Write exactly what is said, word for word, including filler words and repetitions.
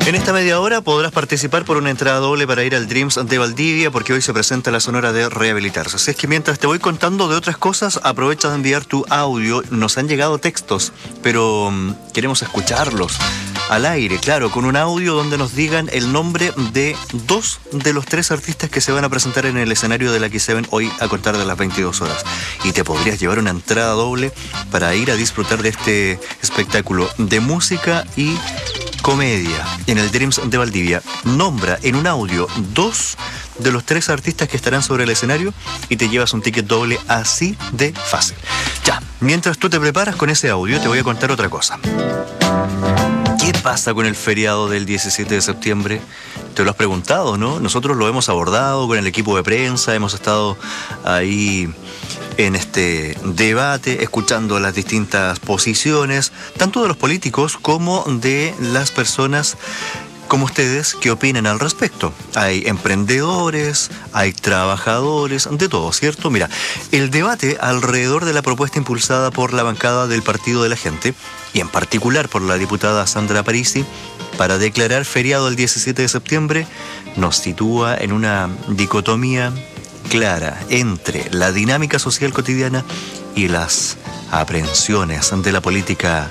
En esta media hora podrás participar por una entrada doble para ir al Dreams de Valdivia, porque hoy se presenta la Sonora de Rehabilitarse. Así es que mientras te voy contando de otras cosas, aprovecha de enviar tu audio. Nos han llegado textos, pero um, queremos escucharlos al aire, claro, con un audio donde nos digan el nombre de dos de los tres artistas que se van a presentar en el escenario de la X siete hoy a contar de las veintidós horas. Y te podrías llevar una entrada doble para ir a disfrutar de este espectáculo de música y comedia en el Dreams de Valdivia. Nombra en un audio dos de los tres artistas que estarán sobre el escenario y te llevas un ticket doble así de fácil. Ya, mientras tú te preparas con ese audio, te voy a contar otra cosa. ¿Qué pasa con el feriado del diecisiete de septiembre? Te lo has preguntado, ¿no? Nosotros lo hemos abordado con el equipo de prensa, hemos estado ahí en este debate, escuchando las distintas posiciones, tanto de los políticos como de las personas como ustedes que opinan al respecto. Hay emprendedores, hay trabajadores, de todo, ¿cierto? Mira, el debate alrededor de la propuesta impulsada por la bancada del Partido de la Gente, y en particular por la diputada Sandra Parisi, para declarar feriado el diecisiete de septiembre, nos sitúa en una dicotomía clara entre la dinámica social cotidiana y las aprehensiones de la política